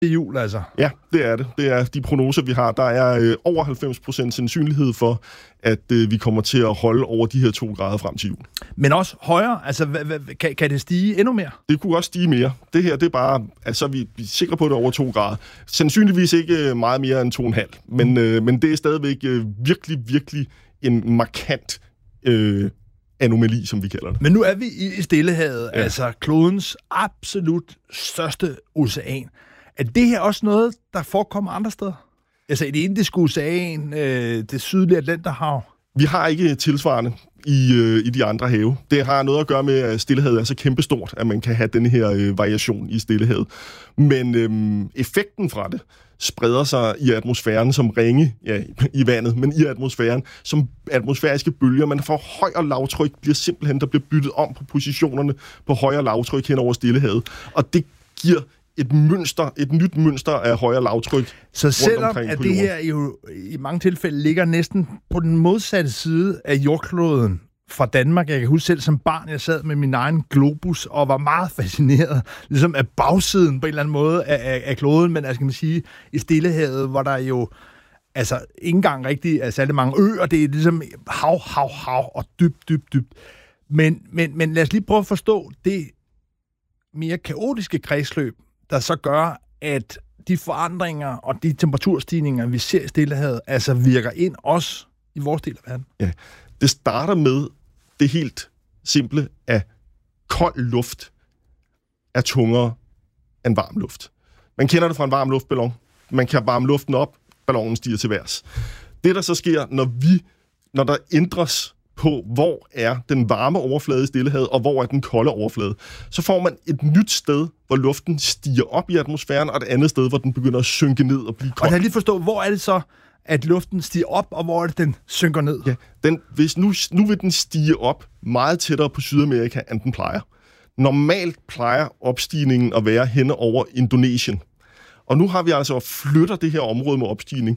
jul, altså. Ja, det er det. Det er de prognoser, vi har. Der er over 90% sandsynlighed for, at vi kommer til at holde over de her 2 grader frem til jul. Men også højere? Altså, kan det stige endnu mere? Det kunne også stige mere. Det her, det er bare... Altså, vi er sikre på, at det er over 2 grader. Sandsynligvis ikke meget mere end 2,5. Men det er stadigvæk virkelig en markant anomali, som vi kalder det. Men nu er vi i Stillehavet, altså klodens absolut største ocean. Er det her også noget, der forekommer andre steder? Altså i det Indiske Ocean, det sydlige Atlanterhav? Vi har ikke tilsvarende i de andre have. Det har noget at gøre med, at Stillehavet er så kæmpestort, at man kan have denne her variation i Stillehavet. Men effekten fra det spreder sig i atmosfæren som ringe, i vandet, men i atmosfæren som atmosfæriske bølger. Man får høj og lavtryk, bliver simpelthen, der bliver byttet om på positionerne på høj og lavtryk hen over Stillehavet. Og det giver et nyt mønster af høj og lavtryk. Så selvom at det her jo i mange tilfælde ligger næsten på den modsatte side af jordkloden fra Danmark. Jeg kan huske selv som barn, jeg sad med min egen globus og var meget fascineret ligesom af bagsiden på en eller anden måde af kloden, men altså kan man sige, i Stillehavet, hvor der jo altså ikke engang rigtig er særlig mange øer, det er ligesom hav og dybt. Men lad os lige prøve at forstå det mere kaotiske kredsløb, der så gør, at de forandringer og de temperaturstigninger, vi ser i Stillehavet, altså virker ind også i vores del af verden. Ja, det starter med det helt simple, at kold luft er tungere end varm luft. Man kender det fra en varm luftballon. Man kan varme luften op, ballonen stiger til værs. Det, der så sker, når der ændres på, hvor er den varme overflade i Stillehavet, og hvor er den kolde overflade, så får man et nyt sted, hvor luften stiger op i atmosfæren, og et andet sted, hvor den begynder at synke ned og blive kold. Og lad lige forstå, hvor er det så, at luften stiger op, og hvor er det, den synker ned? Ja, hvis nu vil den stige op meget tættere på Sydamerika, end den plejer. Normalt plejer opstigningen at være henne over Indonesien. Og nu har vi altså flytter det her område med opstigning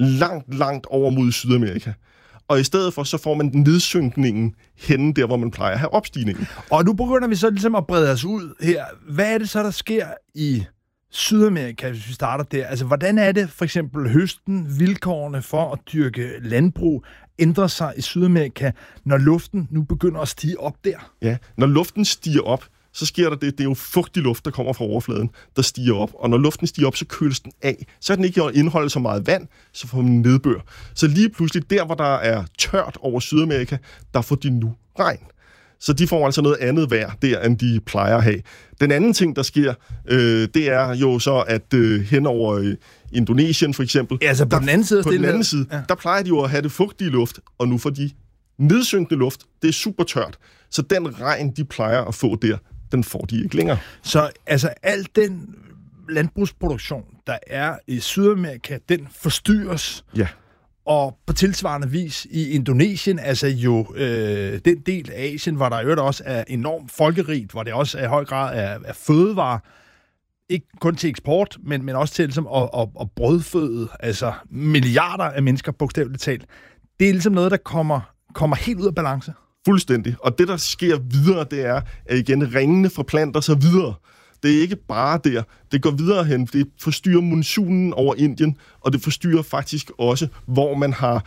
langt over mod Sydamerika. Og i stedet for, så får man nedsynkningen henne der, hvor man plejer at have opstigningen. Og nu begynder vi så ligesom at brede os ud her. Hvad er det så, der sker i Sydamerika, hvis vi starter der? Altså, hvordan er det for eksempel høsten, vilkårene for at dyrke landbrug, ændrer sig i Sydamerika, når luften nu begynder at stige op der? Ja, når luften stiger op, så sker der det. Det er jo fugtig luft, der kommer fra overfladen, der stiger op. Og når luften stiger op, så køles den af. Så er den ikke indeholdt så meget vand, så får man nedbør. Så lige pludselig, der hvor der er tørt over Sydamerika, der får de nu regn. Så de får altså noget andet vejr der, end de plejer at have. Den anden ting, der sker, det er jo så, at hen over Indonesien for eksempel... Ja, altså på den anden side af Stillehavet. På den anden side, der plejer de jo at have det fugtige luft, og nu får de nedsynkende luft. Det er super tørt. Så den regn, de plejer at få der, den får de ikke længere. Så altså al den landbrugsproduktion, der er i Sydamerika, den forstyrres. Ja. Og på tilsvarende vis i Indonesien, altså jo den del af Asien, hvor der jo også er enormt folkerigt, hvor det også er i høj grad er fødevarer, ikke kun til eksport, men også til ligesom at brødføde, altså milliarder af mennesker, bogstaveligt talt. Det er ligesom noget, der kommer helt ud af balance. Fuldstændig. Og det, der sker videre, det er, at igen ringene forplanter sig videre. Det er ikke bare der. Det går videre hen. Det forstyrrer monsunen over Indien, og det forstyrrer faktisk også, hvor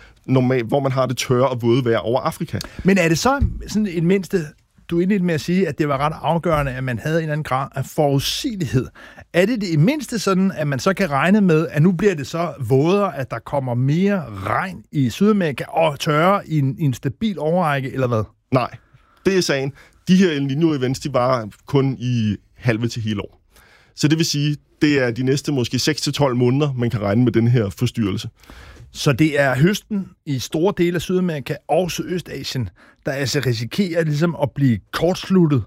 man har det tørre og våde vejr over Afrika. Men er det så sådan et mindste, du er indledt med at sige, at det var ret afgørende, at man havde en eller anden grad af forudsigelighed. Er det i mindste sådan, at man så kan regne med, at nu bliver det så vådere, at der kommer mere regn i Sydamerika og tørre i en stabil overrække, eller hvad? Nej, det er sagen. De her El Niño-events, de var kun i halve til hele år. Så det vil sige, det er de næste måske 6-12 måneder, man kan regne med den her forstyrrelse. Så det er høsten i store dele af Sydamerika og Sydøstasien, der altså risikerer ligesom at blive kortsluttet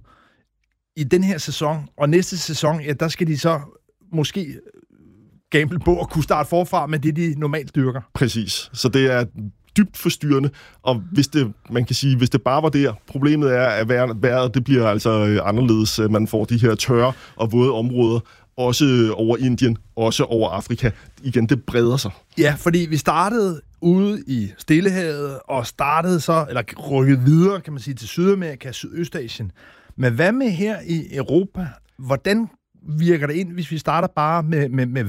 i den her sæson. Og næste sæson, ja, der skal de så måske gamble på at kunne starte forfra med det, de normalt dyrker. Præcis. Så det er dybt forstyrrende, og hvis det bare var der, problemet er, at vejret det bliver altså anderledes. Man får de her tørre og våde områder, også over Indien, også over Afrika. Igen, det breder sig. Ja, fordi vi startede ude i Stillehavet, og rykkede videre, kan man sige, til Sydamerika, Sydøstasien. Men hvad med her i Europa? Hvordan virker det ind, hvis vi starter bare med